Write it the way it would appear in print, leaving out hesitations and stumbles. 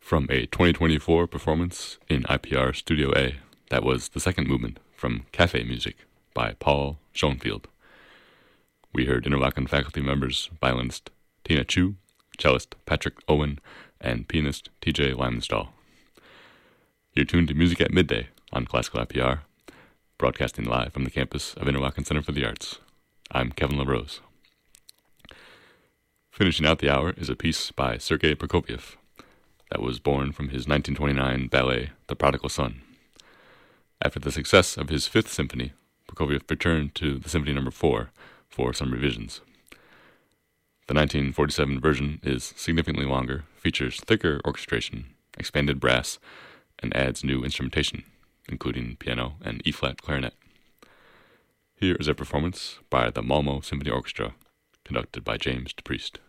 From a 2024 performance in IPR Studio A, that was the second movement from Cafe Music by Paul Schoenfield. We heard Interlaken faculty members violinist Tina Chu, cellist Patrick Owen, and pianist TJ Limenstahl. You're tuned to Music at Midday on Classical IPR, broadcasting live from the campus of Interlaken Center for the Arts. I'm Kevin LaRose. Finishing out the hour is a piece by Sergei Prokofiev that was born from his 1929 ballet The Prodigal Son. After the success of his Fifth Symphony, Prokofiev returned to the Symphony No. 4 for some revisions. The 1947 version is significantly longer, features thicker orchestration, expanded brass, and adds new instrumentation, including piano and E-flat clarinet. Here is a performance by the Malmo Symphony Orchestra, conducted by James DePriest.